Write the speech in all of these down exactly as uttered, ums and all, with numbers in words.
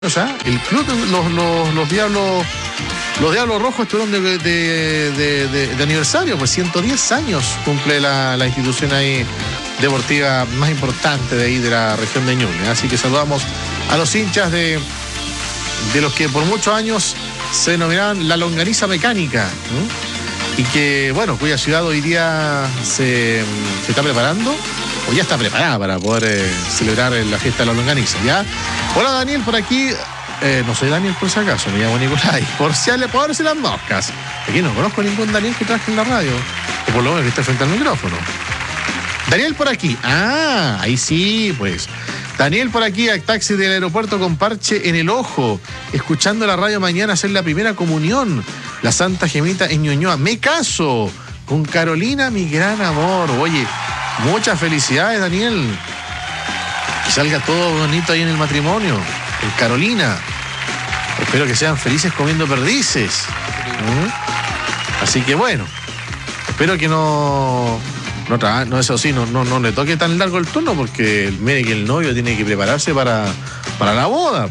O sea, el club, los, los, los diablos los diablos rojos estuvieron de, de, de, de, de aniversario, pues ciento diez años cumple la, la institución ahí deportiva más importante de ahí de la región de Ñuble. Así que saludamos a los hinchas de, de los que por muchos años se denominaban la longaniza mecánica, ¿sí? Y que, bueno, cuya ciudad hoy día se, se está preparando, o ya está preparada para poder eh, celebrar la fiesta de la longaniza, ¿ya? Hola Daniel, por aquí, eh, no soy Daniel por si acaso, me llamo Nicolai, por si le puedo darse las moscas. Aquí no conozco ningún Daniel que trabaje en la radio, o por lo menos que esté frente al micrófono. Daniel por aquí, ah, ahí sí, pues. Daniel por aquí, al taxi del aeropuerto con parche en el ojo, escuchando la radio mañana hacer la primera comunión, la Santa Gemita en Ñuñoa. Me caso con Carolina, mi gran amor. Oye, muchas felicidades, Daniel. Que salga todo bonito ahí en el matrimonio. En Carolina. Espero que sean felices comiendo perdices. ¿Mm? Así que bueno, espero que no... No, tra- no, eso sí, no, no, no le toque tan largo el turno porque mire que el novio tiene que prepararse para, para la boda.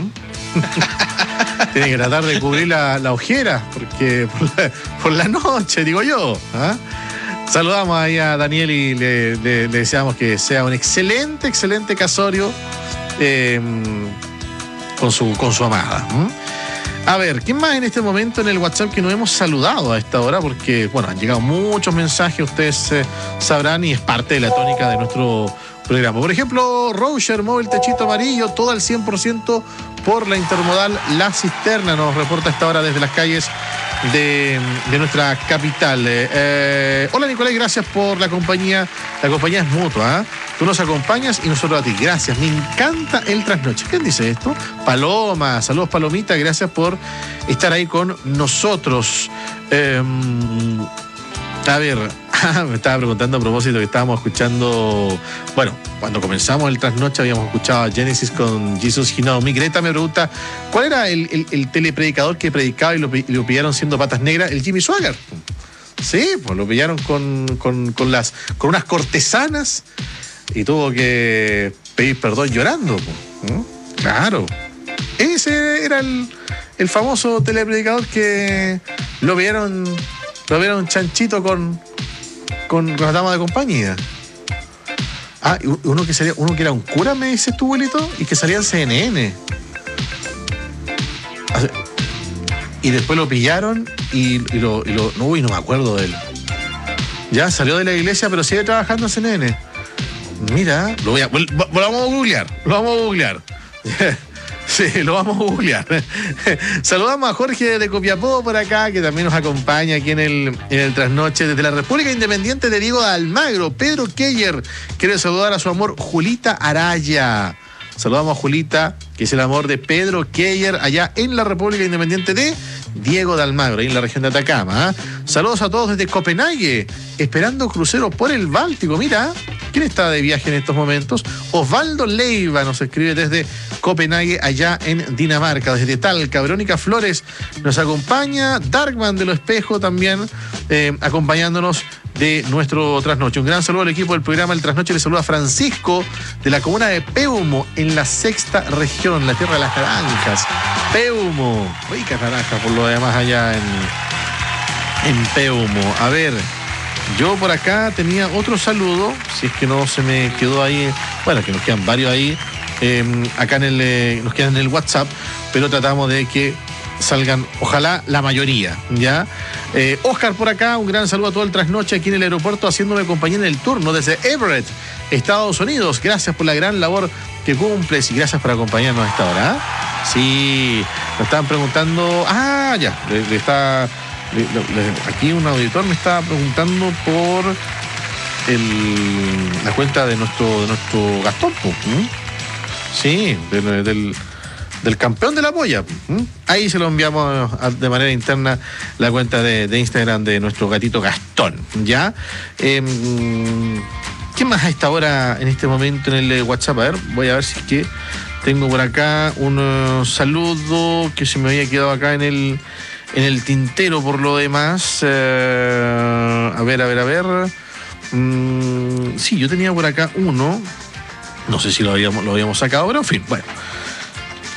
¿Mm? Tiene que tratar de cubrir la, la ojera porque por la, por la noche, digo yo. ¿Ah? Saludamos ahí a Daniel y le, le, le deseamos que sea un excelente, excelente casorio eh, con, su, con su amada. ¿Mm? A ver, ¿quién más en este momento en el WhatsApp que nos hemos saludado a esta hora? Porque, bueno, han llegado muchos mensajes, ustedes eh, sabrán, y es parte de la tónica de nuestro programa. Por ejemplo, Roger, móvil techito amarillo, todo al cien por ciento por la intermodal La Cisterna, nos reporta a esta hora desde las calles de, de nuestra capital. Eh, eh, hola Nicolás, gracias por la compañía. La compañía es mutua, ¿eh? Tú nos acompañas y nosotros a ti. Gracias, me encanta el trasnoche. ¿Quién dice esto? Paloma, saludos Palomita, gracias por estar ahí con nosotros. Eh, a ver, me estaba preguntando a propósito que estábamos escuchando, bueno, cuando comenzamos el trasnoche habíamos escuchado a Genesis con Jesus He Know Me. Greta me pregunta, ¿cuál era el, el, el telepredicador que predicaba y lo, y lo pillaron siendo patas negras? El Jimmy Swaggart. Sí, pues lo pillaron con, con, con, las, con unas cortesanas y tuvo que pedir perdón llorando. ¿Mm? Claro. Ese era el, el famoso telepredicador que lo vieron, lo vieron chanchito con, con, con la dama de compañía. Ah, uno que, sería, uno que era un cura, me dices tú, abuelito, y que salía en C N N. Y después lo pillaron y, y lo... Y lo no, uy, no me acuerdo de él. Ya salió de la iglesia, pero sigue trabajando en C N N. Mira, lo, voy a, lo, lo vamos a googlear, lo vamos a googlear. Sí, lo vamos a googlear. Saludamos a Jorge de Copiapó por acá, que también nos acompaña aquí en el, en el trasnoche desde la República Independiente de Diego de Almagro. Pedro Keller quiere saludar a su amor Julita Araya. Saludamos a Julita, que es el amor de Pedro Keller, allá en la República Independiente de Diego de Almagro, ahí en la región de Atacama. ¿eh? Saludos a todos desde Copenhague, esperando crucero por el Báltico. Mira, ¿quién está de viaje en estos momentos? Osvaldo Leiva nos escribe desde Copenhague, allá en Dinamarca. Desde Talca, Verónica Flores nos acompaña. Darkman de Lo Espejo también eh, acompañándonos de nuestro trasnoche. Un gran saludo al equipo del programa El Trasnoche. Le saluda Francisco de la comuna de Peumo, en la sexta región, la tierra de las naranjas. Peumo, ricas naranjas por lo demás allá en, en Peumo. A ver, yo por acá tenía otro saludo, si es que no se me quedó ahí, bueno, que nos quedan varios ahí, eh, acá en el, eh, nos quedan en el WhatsApp, pero tratamos de que salgan, ojalá, la mayoría, ¿ya? Eh, Oscar por acá, un gran saludo a todo el trasnoche aquí en el aeropuerto, haciéndome compañía en el turno desde Everett, Estados Unidos. Gracias por la gran labor que cumples y gracias por acompañarnos a esta hora. ¿eh? Sí, nos estaban preguntando, ah, ya, le, le está, le, le, aquí un auditor me estaba preguntando por el, la cuenta de nuestro, de nuestro Gastón, ¿eh? Sí, del... del del campeón de la polla. ¿Mm? Ahí se lo enviamos de manera interna la cuenta de, de Instagram de nuestro gatito Gastón, ¿ya? Eh, ¿Quién más a esta hora, en este momento, en el WhatsApp? A ver, voy a ver si es que tengo por acá un uh, saludo que se me había quedado acá en el, en el tintero por lo demás. Eh, a ver, a ver, a ver. Mm, sí, yo tenía por acá uno. No sé si lo habíamos, lo habíamos sacado, pero en fin, bueno.